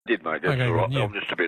Did, mate. That's Okay, all right. good, yeah. I'm just a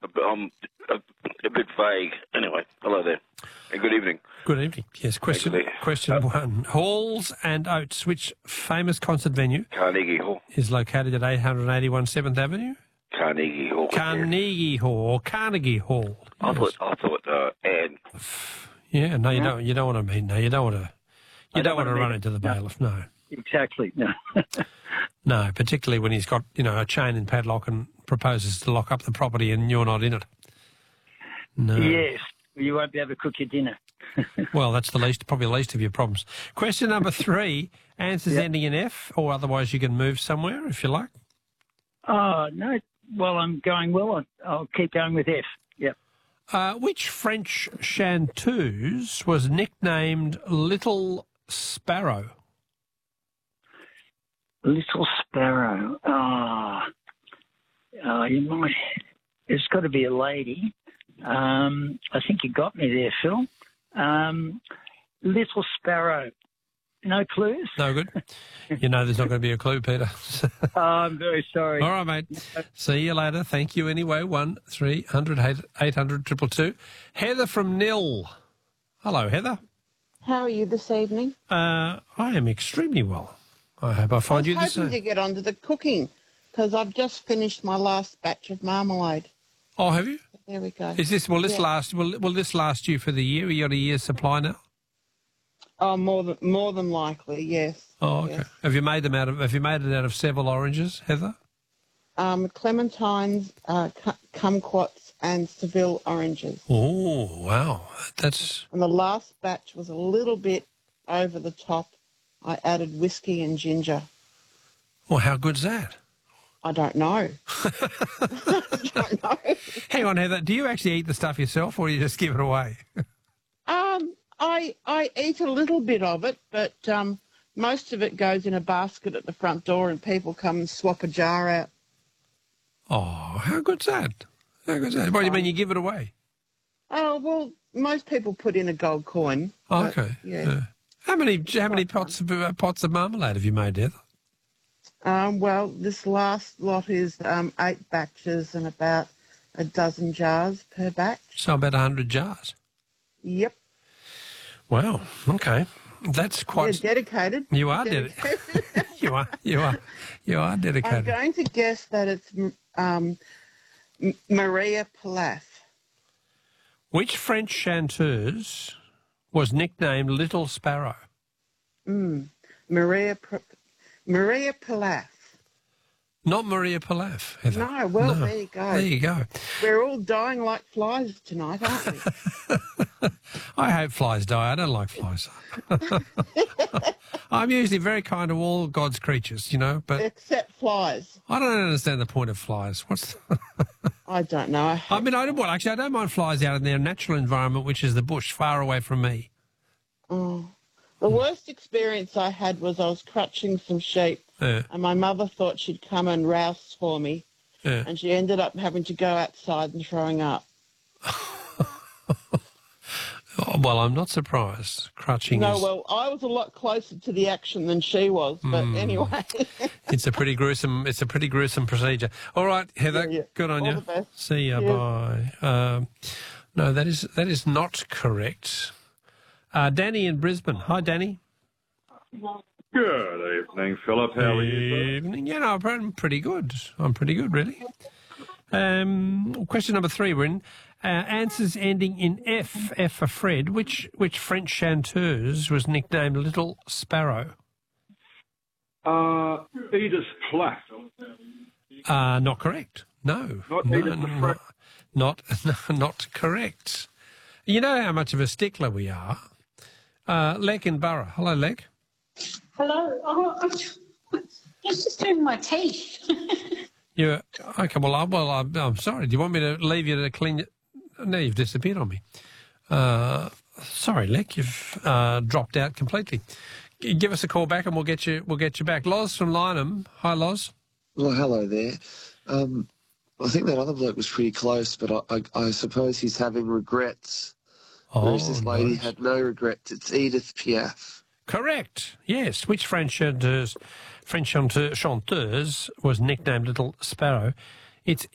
bit vague. Anyway, hello there. And good evening. Good evening. Yes, question one. Halls and Oates, which famous concert venue Carnegie Hall. is located at 881 7th Avenue? Carnegie Hall. Carnegie Hall, or Carnegie Hall. Yes. I thought, Anne. Yeah, no, you don't. You don't want to mean. No, you don't want to. You don't want to run into the bailiff. No. Exactly. No. No, particularly when he's got a chain and padlock and proposes to lock up the property and you're not in it. No. Yes, you won't be able to cook your dinner. Well, that's probably the least of your problems. Question number 3, answers ending in F, or otherwise you can move somewhere if you like. Oh, no. Well, I'm going well. I'll keep going with F. Yep. Which French chanteuse was nicknamed Little Sparrow? Little Sparrow. You might. It's got to be a lady. I think you got me there, Phil. Little Sparrow. No clues? No good. You know there's not going to be a clue, Peter. Oh, I'm very sorry. All right, mate. See you later. Thank you anyway. 1300 800 222. Heather from Nil. Hello, Heather. How are you this evening? I am extremely well. I hope I find you the I was same. hoping to get onto the cooking because I've just finished my last batch of marmalade. Oh, have you? There we go. Is this will this last you for the year? Are you on a year's supply now? Oh, more than likely, yes. Oh, okay. Yes. Have you made it out of several oranges, Heather? Clementines, kumquats, and Seville oranges. Oh, wow. That's... And the last batch was a little bit over the top. I added whiskey and ginger. Well, how good's that? I don't know. I don't know. Hang on, Heather. Do you actually eat the stuff yourself, or do you just give it away? I eat a little bit of it, but most of it goes in a basket at the front door and people come and swap a jar out. Oh, how good's that? How good's that? What do you mean you give it away? Oh, well, most people put in a gold coin. Oh, but, okay. Yeah. How many pots of marmalade have you made, Heather? Well, this last lot is 8 batches and about a dozen jars per batch. So about 100 jars. Yep. Wow. Okay. That's quite... You're dedicated. You are dedicated. You are dedicated. I'm going to guess that it's Maria Pilaf. Which French chanteuse was nicknamed Little Sparrow? Maria Pilaf. Not Maria Pilaf, Heather. No, well, there you go. There you go. We're all dying like flies tonight, aren't we? I hope flies die. I don't like flies. I'm usually very kind to all God's creatures, but... Except flies. I don't understand the point of flies. I don't know. I don't mind flies out in their natural environment, which is the bush, far away from me. Oh. The worst experience I had was I was crutching some sheep, and my mother thought she'd come and rouse for me, and she ended up having to go outside and throwing up. Oh, well, I'm not surprised. Crutching is... well, I was a lot closer to the action than she was, but anyway. It's a pretty gruesome procedure. All right, Heather, good on All you. the best. See you, bye. No, that is not correct. Danny in Brisbane. Hi, Danny. Good evening, Philip. How are you? Evening. Yeah, no, I'm pretty good. I'm pretty good, really. Question number 3, we're in. Answers ending in F. F for Fred. Which French chanteuse was nicknamed Little Sparrow? Edith Piaf. Not correct. No. Not correct. You know how much of a stickler we are. Lek in Borough. Hello, Lek. Hello. Oh, I'm just doing my teeth. Okay. Well, I'm sorry. Do you want me to leave you to clean it? No, you've disappeared on me. Sorry, Lek. You've dropped out completely. Give us a call back and we'll get you back. Loz from Lynham. Hi, Loz. Well, hello there. I think that other bloke was pretty close, but I suppose he's having regrets. Whereas this lady had no regrets. It's Edith Piaf. Correct. Yes. Which French chanteuse was nicknamed Little Sparrow? It's